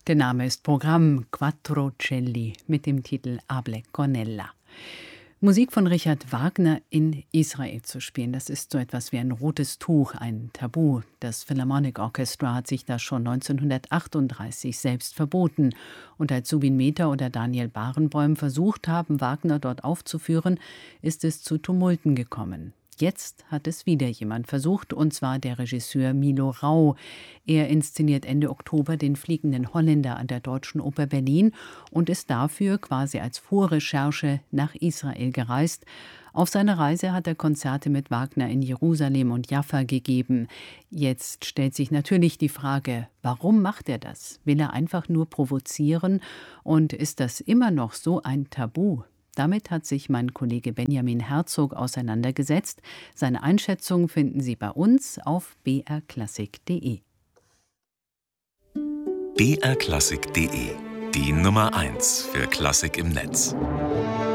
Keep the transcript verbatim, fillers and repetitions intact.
Der Name ist Programm Quattrocelli mit dem Titel Able Cornella. Musik von Richard Wagner in Israel zu spielen, das ist so etwas wie ein rotes Tuch, ein Tabu. Das Philharmonic Orchestra hat sich das schon neunzehnhundertachtunddreißig selbst verboten. Und als Zubin Mehta oder Daniel Barenboim versucht haben, Wagner dort aufzuführen, ist es zu Tumulten gekommen. Jetzt hat es wieder jemand versucht, und zwar der Regisseur Milo Rau. Er inszeniert Ende Oktober den Fliegenden Holländer an der Deutschen Oper Berlin und ist dafür quasi als Vorrecherche nach Israel gereist. Auf seiner Reise hat er Konzerte mit Wagner in Jerusalem und Jaffa gegeben. Jetzt stellt sich natürlich die Frage, warum macht er das? Will er einfach nur provozieren? Und ist das immer noch so ein Tabu? Damit hat sich mein Kollege Benjamin Herzog auseinandergesetzt. Seine Einschätzung finden Sie bei uns auf b r klassik punkt de. b r klassik punkt de, die Nummer eins für Klassik im Netz.